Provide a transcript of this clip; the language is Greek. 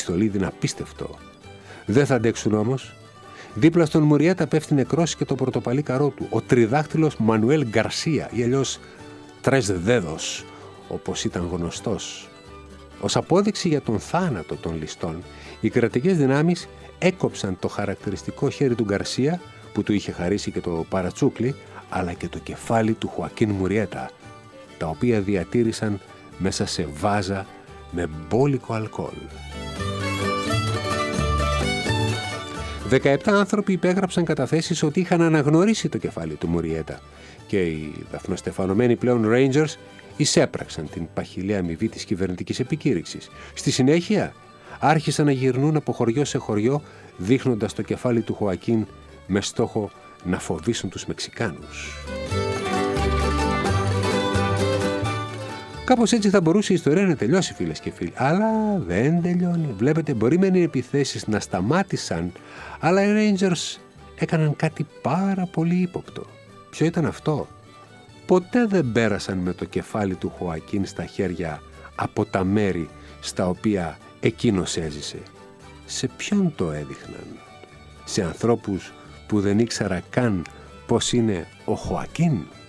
πιστολίδι είναι απίστευτο. Δεν θα αντέξουν όμως. Δίπλα στον Μουριέτα πέφτει νεκρός και το πορτοπαλί καρό του, ο τridάκτυλος Μανουέλ Γκαρσία ή αλλιώς Τρες Δέδος, όπως ήταν γνωστός. Ως απόδειξη για τον θάνατο των ληστών, οι κρατικές δυνάμεις έκοψαν το χαρακτηριστικό χέρι του Γκαρσία, που του είχε χαρίσει και το παρατσούκλι, αλλά και το κεφάλι του Χουακίν Μουριέτα, τα οποία διατήρησαν μέσα σε βάζα με μπόλικο αλκοόλ. 17 άνθρωποι υπέγραψαν καταθέσεις ότι είχαν αναγνωρίσει το κεφάλι του Μουριέτα και οι δαθνοστεφανωμένοι πλέον Rangers εισέπραξαν την παχυλή αμοιβή της κυβερνητικής επικήρυξης. Στη συνέχεια άρχισαν να γυρνούν από χωριό σε χωριό, δείχνοντας το κεφάλι του Χωακίν με στόχο να φοβήσουν τους Μεξικάνους. Κάπως έτσι θα μπορούσε η ιστορία να τελειώσει, φίλες και φίλοι. Αλλά δεν τελειώνει. Βλέπετε, μπορεί μεν οι επιθέσεις να σταμάτησαν, αλλά οι Rangers έκαναν κάτι πάρα πολύ ύποπτο. Ποιο ήταν αυτό? Ποτέ δεν πέρασαν με το κεφάλι του Χωακίν στα χέρια από τα μέρη στα οποία εκείνος έζησε. Σε ποιον το έδειχναν? Σε ανθρώπους που δεν ήξερα καν πώς είναι ο Χωακίν?